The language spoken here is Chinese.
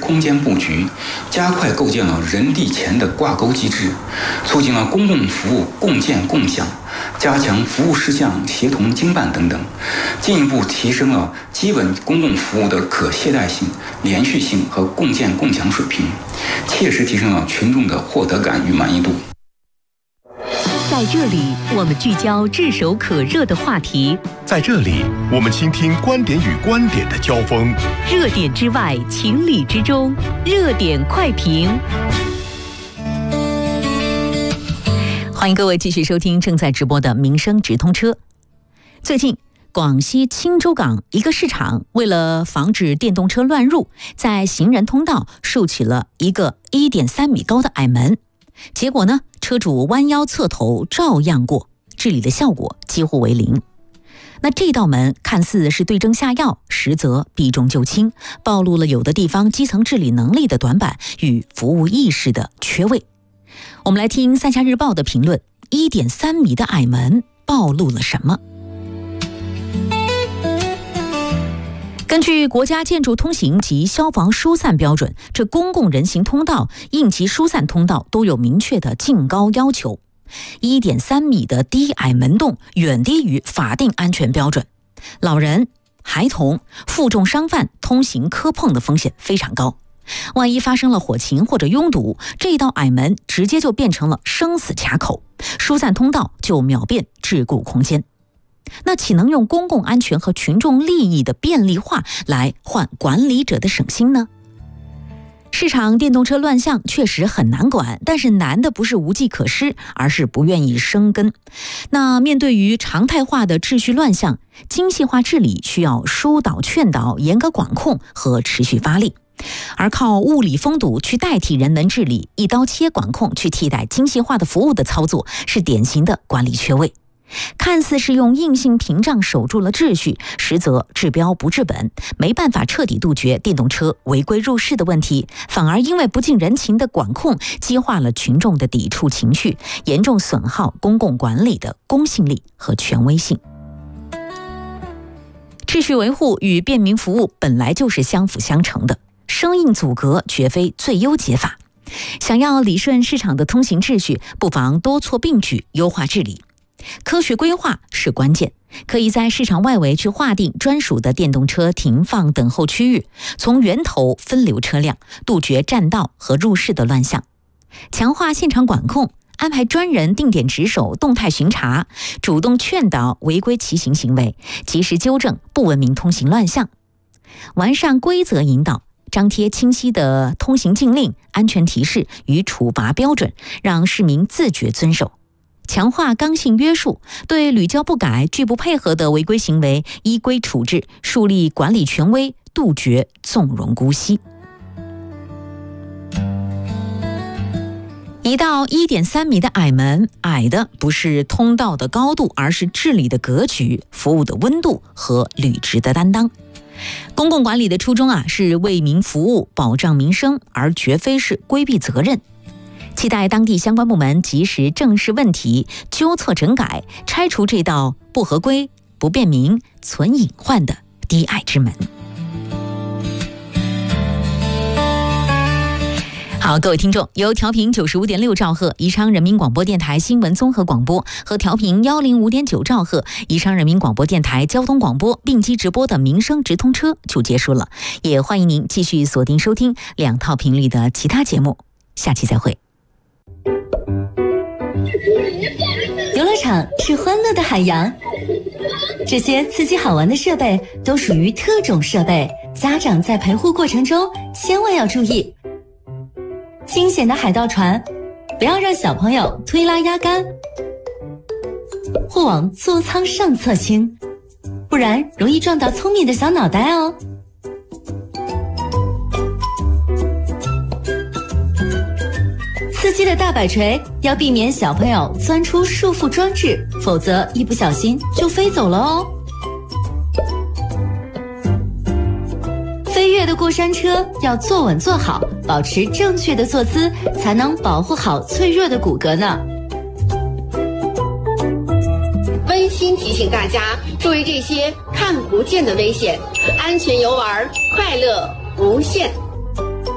空间布局，加快构建了人地钱的挂钩机制，促进了公共服务共建共享，加强服务事项协同经办等等，进一步提升了基本公共服务的可携带性、连续性和共建共享水平，切实提升了群众的获得感与满意度。 在这里，我们聚焦炙手可热的话题； 在这里，我们倾听观点与观点的交锋。 热点之外，情理之中，热点快评。欢迎各位继续收听正在直播的民生直通车。最近，广西钦州港一个市场为了防止电动车乱入，在行人通道竖起了一个1.3米高的矮门。结果呢，车主弯腰侧头照样过，治理的效果几乎为零。那这道门看似是对症下药，实则避重就轻，暴露了有的地方基层治理能力的短板与服务意识的缺位。我们来听三峡日报的评论：1.3米的矮门暴露了什么？根据国家建筑通行及消防疏散标准，这公共人行通道、应急疏散通道都有明确的净高要求。1.3米的低矮门洞远低于法定安全标准，老人、孩童、负重伤患通行磕碰的风险非常高。万一发生了火情或者拥堵，这道矮门直接就变成了生死卡口，疏散通道就秒变桎梏空间。那岂能用公共安全和群众利益的便利化来换管理者的省心呢？市场电动车乱象确实很难管，但是难的不是无计可施，而是不愿意生根。那面对于常态化的秩序乱象，精细化治理需要疏导劝导、严格管控和持续发力。而靠物理封堵去代替人文治理，一刀切管控去替代精细化的服务的操作，是典型的管理缺位。看似是用硬性屏障守住了秩序，实则治标不治本，没办法彻底杜绝电动车违规入市的问题，反而因为不近人情的管控，激化了群众的抵触情绪，严重损耗公共管理的公信力和权威性。秩序维护与便民服务本来就是相辅相成的，生硬阻隔绝非最优解法。想要理顺市场的通行秩序，不妨多措并举，优化治理。科学规划是关键，可以在市场外围去划定专属的电动车停放等候区域，从源头分流车辆，杜绝占道和入市的乱象。强化现场管控，安排专人定点值守、动态巡查，主动劝导违规骑行行为，及时纠正不文明通行乱象。完善规则引导，张贴清晰的通行禁令、安全提示与处罚标准，让市民自觉遵守。强化刚性约束，对屡教不改、拒不配合的违规行为依规处置，树立管理权威，杜绝纵容姑息。一道1.3米的矮门，矮的不是通道的高度，而是治理的格局、服务的温度和履职的担当。公共管理的初衷是为民服务、保障民生，而绝非是规避责任。期待当地相关部门及时正视问题，纠错整改，拆除这道不合规、不便民、存隐患的低矮之门。好，各位听众，由调频95.6兆赫宜昌人民广播电台新闻综合广播和调频105.9兆赫宜昌人民广播电台交通广播并机直播的民生直通车就结束了，也欢迎您继续锁定收听2套频率的其他节目，下期再会。 游乐场是欢乐的海洋，这些刺激好玩的设备都属于特种设备，家长在陪护过程中千万要注意。惊险的海盗船，不要让小朋友推拉压杆，或往座舱上侧倾，不然容易撞到聪明的小脑袋哦。刺激的大摆锤要避免小朋友钻出束缚装置，否则一不小心就飞走了哦。飞跃的过山车要坐稳坐好，保持正确的坐姿，才能保护好脆弱的骨骼呢。 温馨提醒大家注意这些看不见的危险，安全游玩，快乐无限。